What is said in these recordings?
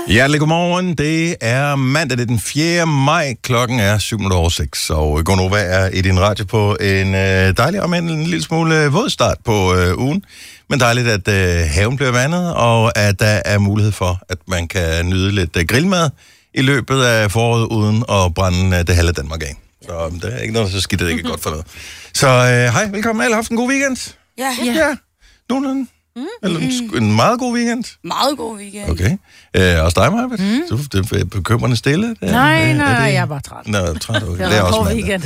Hjertelig godmorgen. Det er mandag, det er den 4. maj. Klokken er 7:06, og Gonova er i din radio på en dejlig og en lille smule våd start på ugen. Men dejligt, at haven bliver vandet, og at der er mulighed for, at man kan nyde lidt grillmad i løbet af foråret, uden at brænde det halve Danmark af. Så det er ikke noget, så skidt det ikke godt for noget. Så hej, velkommen. Alle har haft en god weekend? Ja. Nogenlunde? Eller en meget god weekend? Meget god weekend. Okay. Også dig, Maja? Du er bekymrende stille? Nej, jeg er bare træt. Nå, træt, okay. Det er også mandag.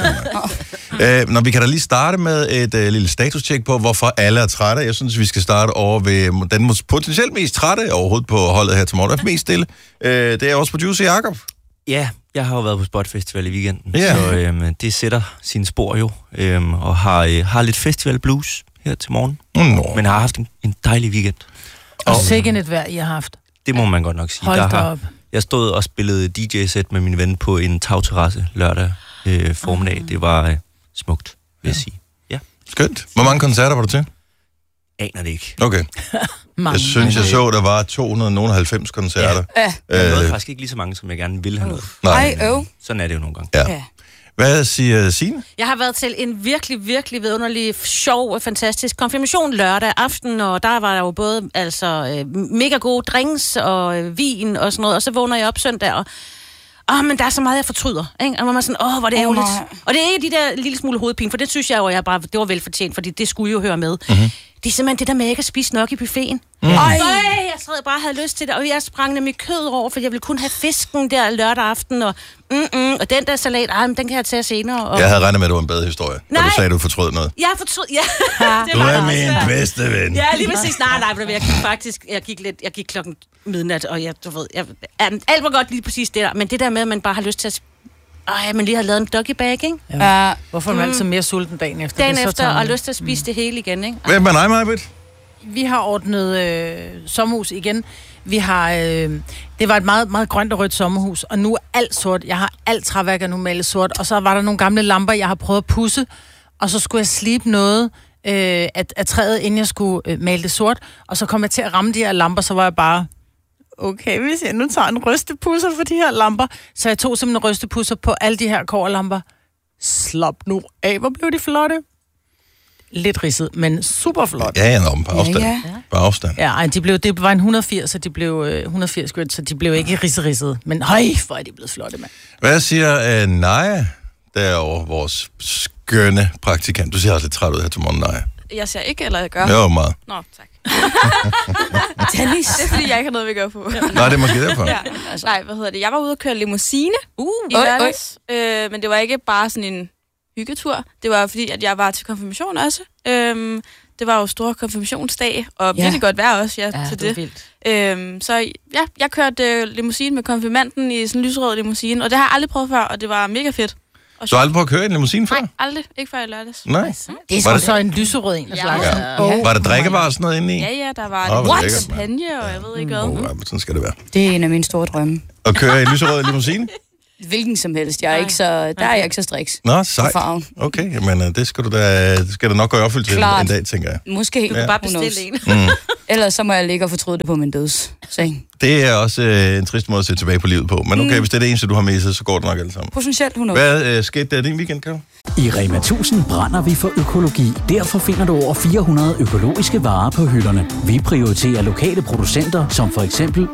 Nå, vi kan da lige starte med et lille status-check på, hvorfor alle er trætte. Jeg synes, vi skal starte over ved den potentielt mest trætte overhovedet på holdet her til morgen. Mest stille. Det er også producer Jakob. Ja, jeg har jo været på Spot Festival i weekenden, Ja. så det sætter sine spor jo, og har lidt festival blues her til morgen, men har haft en dejlig weekend. Og sikkert et vejr, I har haft. Det må man godt nok sige. Hold da op. Jeg stod og spillede DJ-sæt med min ven på en tagterrasse lørdag formiddag. Det var smukt, vil jeg sige. Ja. Skønt. Hvor mange koncerter var du til? Aner det ikke. Okay. Jeg synes, jeg så, der var 290 koncerter. Ja. Jeg nåede faktisk ikke lige så mange, som jeg gerne ville have nået. Nej. Sådan er det jo nogle gange. Ja. Hvad siger Signe? Jeg har været til en virkelig, virkelig vidunderlig, sjov, fantastisk konfirmation lørdag aften, og der var der jo både mega gode drinks og vin og sådan noget, og så vågner jeg op søndag, og men der er så meget, jeg fortryder, ikke? Og man er sådan, hvor det er ærgerligt. Og det er ikke de der lille smule hovedpine, for det synes jeg jo, det var velfortjent, fordi det skulle jo høre med. Mm-hmm. Det er simpelthen det der med, at jeg kan spise nok i buffeten. Jeg sad bare havde lyst til det, og jeg sprang nemlig kød over, for jeg ville kun have fisken der lørdag aften, og den der salat, den kan jeg tage senere. Og... Jeg havde regnet med, at det var en bedre historie, da du sagde, at du fortrød noget. Jeg fortrød, ja. Du er min bedste ven. Ja, lige præcis. Nej, jeg gik klokken midnat, og alt var godt lige præcis det der, men det der med, at man bare har lyst til at man lige har lavet en doggy bag, ikke? Ja. Hvorfor er man altid mere sulten dagen efter? Dagen efter, og lyst til at spise det hele igen, ikke? Hvad med dig, Majbrit? Vi har ordnet sommerhus igen. Vi har... det var et meget, meget grønt og rødt sommerhus, og nu er alt sort. Jeg har alt træværker nu malet sort, og så var der nogle gamle lamper, jeg har prøvet at pudse, og så skulle jeg slibe noget af træet, inden jeg skulle male det sort, og så kom jeg til at ramme de her lamper, så var jeg bare... Okay, hvis jeg nu tager en rystepusser for de her lamper, så jeg tog simpelthen en rystepusser på alle de her kobberlamper. Slap nu af, hvor blev de flotte. Lidt ridset, men super flot. Ja, på afstand. Ja. På afstand. Ja, det var en 180, så de blev 180 gødt, så de blev ikke ridset. Men hvor er de blevet flotte, mand. Hvad siger Naja, derovre, vores skønne praktikant? Du ser også lidt træt ud her til morgen, Naja. Jeg ser ikke, eller jeg gør. Jo, meget. Nå, tak. Dennis. Det er, fordi jeg ikke har noget, vi gør på. Nej, det er måske derfor. Ja, nej, jeg var ude og køre limousine i lørdags. Men det var ikke bare sådan en hyggetur. Det var fordi, at jeg var til konfirmation også. Det var jo stor konfirmationsdag, og virkelig godt vejr også til det. Så ja, jeg kørte limousine med konfirmanden i sådan en lyserød limousine, og det har jeg aldrig prøvet før, og det var mega fedt. Du har aldrig prøvet at køre en limousine før? Nej, aldrig. Ikke før i lørdags. Nej. Det er så en lyserød en, der slags. Ja. Var der drikkevarer og sådan noget inde i? Ja, der var champagne, og jeg ved ikke hvad. Sådan skal det være. Det er en af mine store drømme. At køre en lyserød limousine? Hvilken som helst. Der er jeg ikke så striks. Nå, sejt. Okay, men det skal du nok gå i opfyldt til en dag, tænker jeg. Måske. Du kan bare bestille en. Ellers så må jeg ligge og fortryde det på min dødsseng. Det er også en trist måde at se tilbage på livet på. Men okay, hvis det er det eneste, du har med sig, så går det nok alle sammen. Potentielt 100. Hvad skete der din weekend, Kav? I Rema 1000 brænder vi for økologi. Derfor finder du over 400 økologiske varer på hylderne. Vi prioriterer lokale producenter, som for eksempel